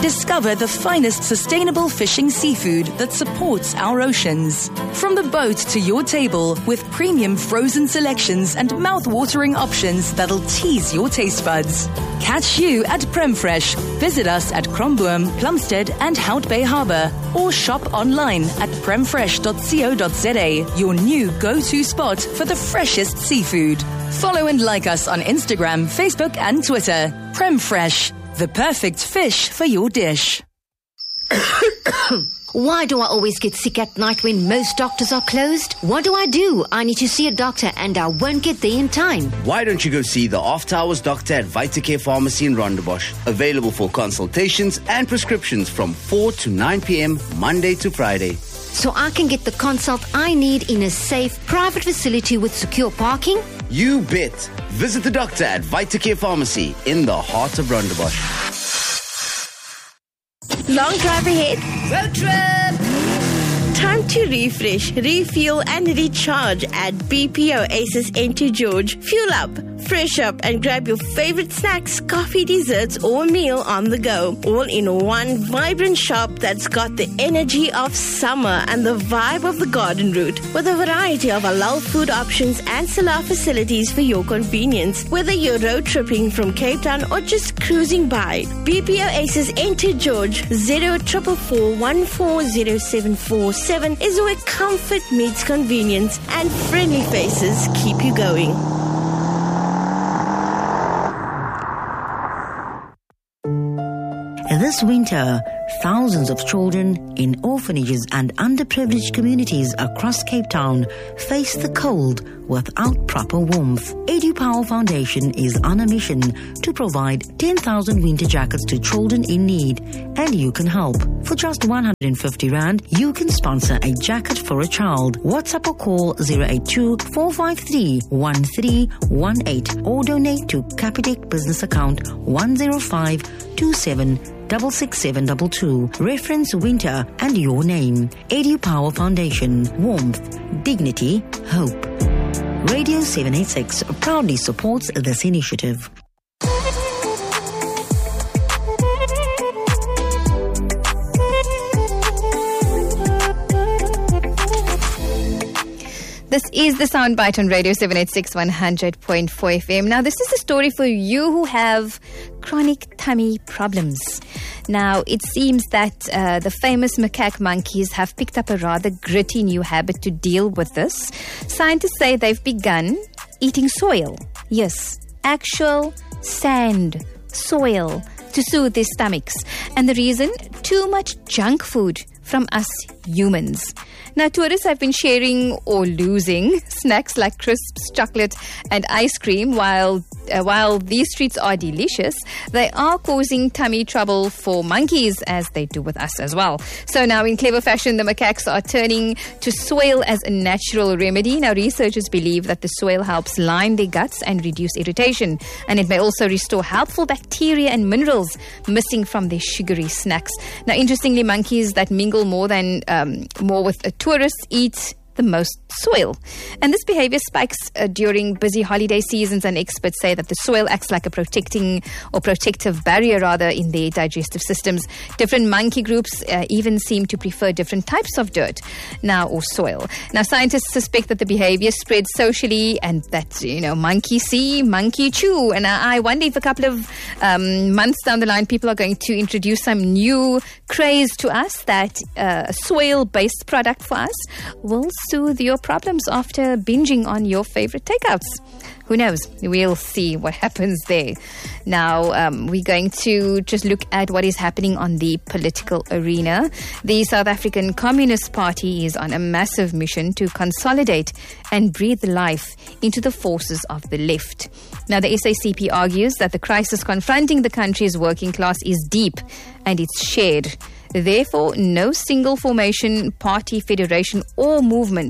Discover the finest sustainable fishing seafood that supports our oceans. From the boat to your table, with premium frozen selections and mouth-watering options that'll tease your taste buds. Catch you at Premfresh. Visit us at Kromboom, Plumstead and Hout Bay Harbour, or shop online at premfresh.co.za, your new go-to spot for the freshest seafood. Follow and like us on Instagram, Facebook and Twitter. Premfresh, the perfect fish for your dish. Why do I always get sick at night when most doctors are closed? What do? I need to see a doctor and I won't get there in time. Why don't you go see the After Hours doctor at Vitacare Pharmacy in Rondebosch? Available for consultations and prescriptions from 4 to 9 p.m. Monday to Friday. So I can get the consult I need in a safe, private facility with secure parking? You bet. Visit the doctor at Vitacare Pharmacy in the heart of Rondebosch. Long drive ahead. Road trip. Time to refresh, refuel and recharge at BP Oasis St. George. Fuel up, fresh up and grab your favorite snacks, coffee, desserts or meal on the go. All in one vibrant shop that's got the energy of summer and the vibe of the garden route, with a variety of halal food options and salah facilities for your convenience. Whether you're road tripping from Cape Town or just cruising by, BP Oasis St. George 0444140747 is where comfort meets convenience and friendly faces keep you going. This winter, thousands of children in orphanages and underprivileged communities across Cape Town face the cold without proper warmth. EduPower Foundation is on a mission to provide 10,000 winter jackets to children in need, and you can help. For just 150 Rand, you can sponsor a jacket for a child. WhatsApp or call 082-453-1318 or donate to Capitec business account 10527666722. Reference winter and your name. EduPower Foundation. Warmth, dignity, hope. Radio 786 proudly supports this initiative. This is the Soundbite on Radio 786 100.4 FM. Now, this is a story for you who have chronic tummy problems. Now, it seems that the famous macaque monkeys have picked up a rather gritty new habit to deal with this. Scientists say they've begun eating soil. Yes, actual sand, soil, to soothe their stomachs. And the reason? Too much junk food from us humans. Now, tourists have been sharing or losing snacks like crisps, chocolate and ice cream. While these treats are delicious, they are causing tummy trouble for monkeys, as they do with us as well. So now, in clever fashion, the macaques are turning to soil as a natural remedy. Now, researchers believe that the soil helps line their guts and reduce irritation, and it may also restore helpful bacteria and minerals missing from their sugary snacks. Now, interestingly, monkeys that mingle more with tourists eat the most soil. And this behavior spikes during busy holiday seasons, and experts say that the soil acts like a protective barrier in their digestive systems. Different monkey groups even seem to prefer different types of dirt or soil. Now, scientists suspect that the behavior spreads socially and that, monkey see, monkey chew. And I wonder if a couple of months down the line, people are going to introduce some new craze to us that a soil-based product for us will soothe your problems after binging on your favorite takeouts. Who knows? We'll see what happens there. Now, we're going to just look at what is happening on the political arena. The South African Communist Party is on a massive mission to consolidate and breathe life into the forces of the left. Now, the SACP argues that the crisis confronting the country's working class is deep and it's shared. Therefore, no single formation, party, federation or movement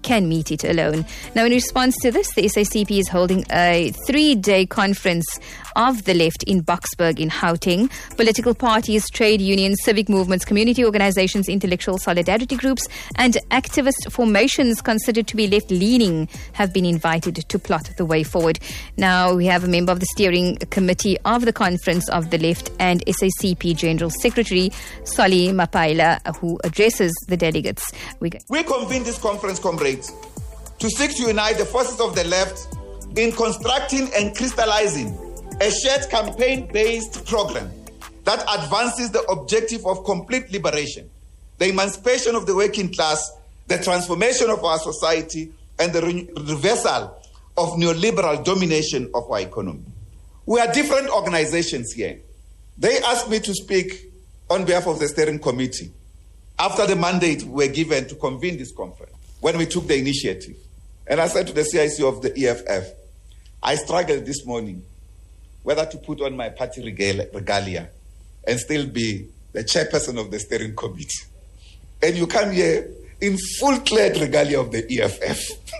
can meet it alone. Now, in response to this, the SACP is holding a 3-day conference of the left in Boksburg in Gauteng. Political parties, trade unions, civic movements, community organizations, intellectual solidarity groups, and activist formations considered to be left-leaning have been invited to plot the way forward. Now, we have a member of the steering committee of the Conference of the Left and SACP General Secretary, Solly Mapaila, who addresses the delegates. We convened this conference, comrades, to seek to unite the forces of the left in constructing and crystallizing a shared campaign-based program that advances the objective of complete liberation, the emancipation of the working class, the transformation of our society, and the reversal of neoliberal domination of our economy. We are different organizations here. They asked me to speak on behalf of the steering committee after the mandate we were given to convene this conference, when we took the initiative. And I said to the CIC of the EFF, I struggled this morning whether to put on my party regalia and still be the chairperson of the steering committee. And you come here in full-clad regalia of the EFF.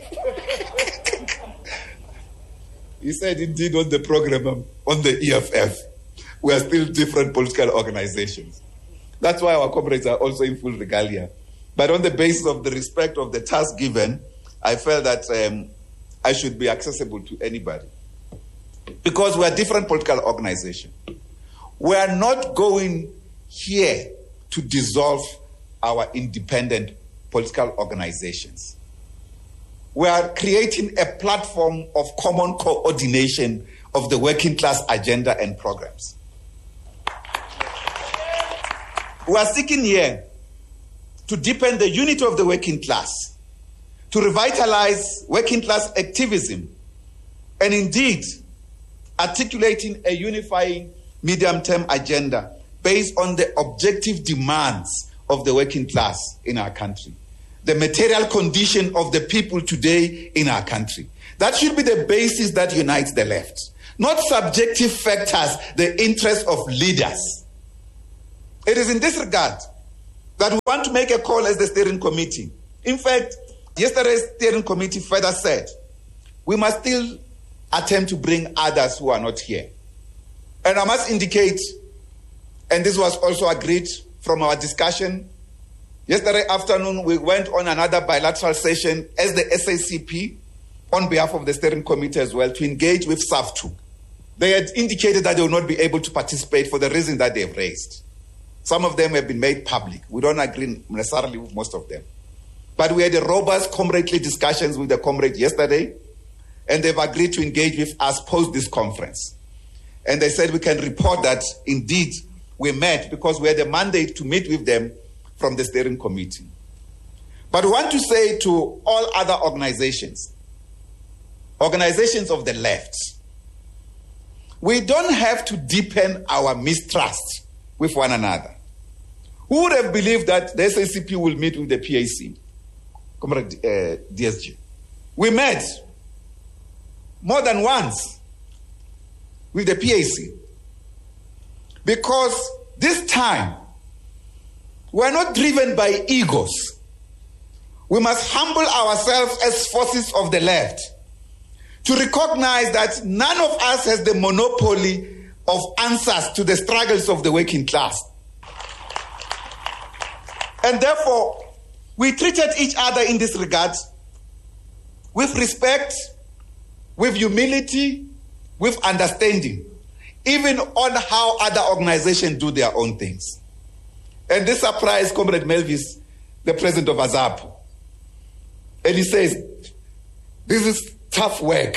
He said, indeed, on the program on the EFF, we are still different political organizations. That's why our comrades are also in full regalia. But on the basis of the respect of the task given, I felt that I should be accessible to anybody. Because we are different political organizations. We are not going here to dissolve our independent political organizations. We are creating a platform of common coordination of the working class agenda and programs. We are seeking here to deepen the unity of the working class, to revitalize working class activism, and indeed articulating a unifying medium-term agenda based on the objective demands of the working class in our country, the material condition of the people today in our country. That should be the basis that unites the left, not subjective factors, the interests of leaders. It is in this regard that we want to make a call as the steering committee. In fact, yesterday's steering committee further said, we must still attempt to bring others who are not here. And I must indicate, and this was also agreed from our discussion, yesterday afternoon we went on another bilateral session as the SACP on behalf of the steering committee as well to engage with SAFTU. They had indicated that they will not be able to participate for the reason that they've raised. Some of them have been made public. We don't agree necessarily with most of them. But we had a robust comradely discussions with the comrades yesterday, and they've agreed to engage with us post this conference. And they said we can report that indeed we met because we had a mandate to meet with them from the steering committee. But we want to say to all other organizations of the left, we don't have to deepen our mistrust with one another. Who would have believed that the SACP will meet with the PAC, Comrade DSG? We met more than once with the PAC because this time we're not driven by egos. We must humble ourselves as forces of the left to recognize that none of us has the monopoly of answers to the struggles of the working class. And therefore, we treated each other in this regard with respect, with humility, with understanding, even on how other organizations do their own things. And this surprised Comrade Melvis, the president of AZAPO. And he says, this is tough work.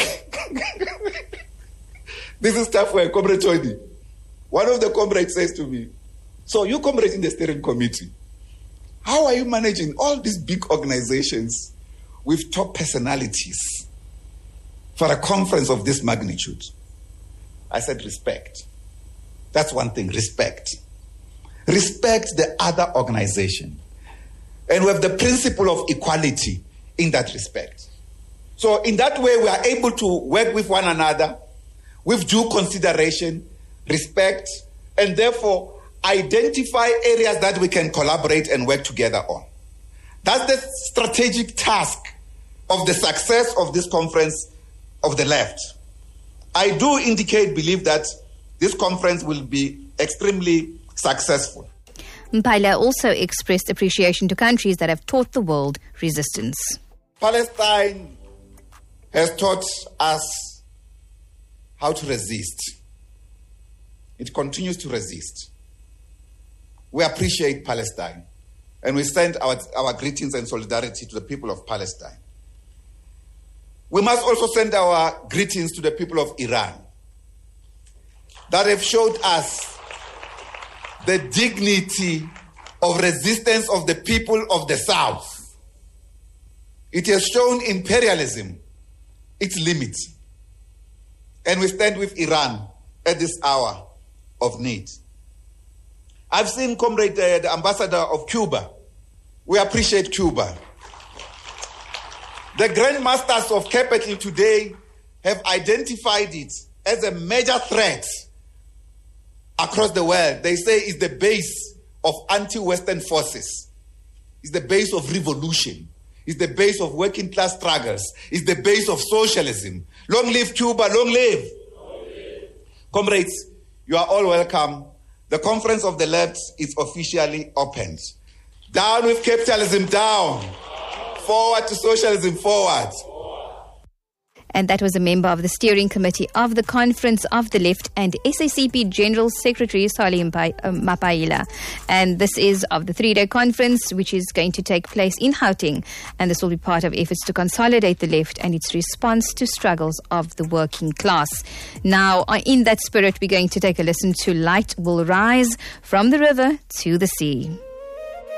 This is tough work, Comrade Choidi. One of the comrades says to me, so you comrades in the steering committee, how are you managing all these big organizations with top personalities for a conference of this magnitude? I said, respect. That's one thing, respect. Respect the other organization. And we have the principle of equality in that respect. So in that way, we are able to work with one another with due consideration, respect, and therefore identify areas that we can collaborate and work together on. That's the strategic task of the success of this conference of the left. I do believe that this conference will be extremely successful. Mphaila also expressed appreciation to countries that have taught the world resistance. Palestine has taught us how to resist. It continues to resist. We appreciate Palestine, and we send our greetings and solidarity to the people of Palestine. We must also send our greetings to the people of Iran that have showed us the dignity of resistance of the people of the South. It has shown imperialism its limits. And we stand with Iran at this hour of need. I've seen Comrade, the ambassador of Cuba. We appreciate Cuba. The grandmasters of capital today have identified it as a major threat across the world. They say it's the base of anti-Western forces. It's the base of revolution. It's the base of working class struggles. It's the base of socialism. Long live Cuba, long live. Long live. Comrades, you are all welcome. The Conference of the Left is officially opened. Down with capitalism, down. Forward to socialism, forward. And that was a member of the steering committee of the Conference of the Left and SACP General Secretary Solly Mphaila. And this is of the 3-day conference, which is going to take place in Gauteng. And this will be part of efforts to consolidate the left and its response to struggles of the working class. Now, in that spirit, we're going to take a listen to Light Will Rise from the River to the Sea.